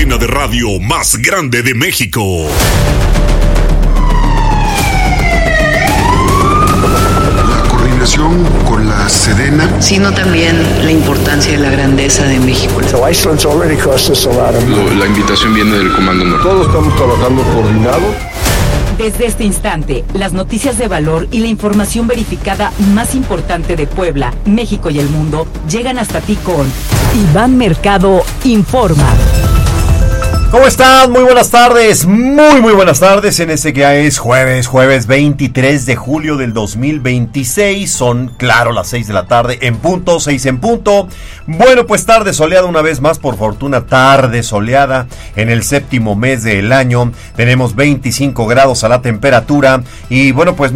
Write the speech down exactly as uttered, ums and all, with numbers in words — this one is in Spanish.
cadena de radio más grande de México. La coordinación con la Sedena, sino también la importancia de la grandeza de México. So Iceland's already cost us a lot of money. La invitación viene del Comando Norte. Todos estamos trabajando coordinados. Desde este instante, las noticias de valor y la información verificada más importante de Puebla, México y el mundo llegan hasta ti con Iván Mercado Informa. ¿Cómo están? Muy buenas tardes, muy muy buenas tardes en este que es jueves, jueves veintitrés de julio del dos mil veintiséis, son claro las seis de la tarde en punto, seis en punto. Bueno, pues tarde soleada una vez más, por fortuna tarde soleada en el séptimo mes del año, tenemos veinticinco grados a la temperatura y bueno pues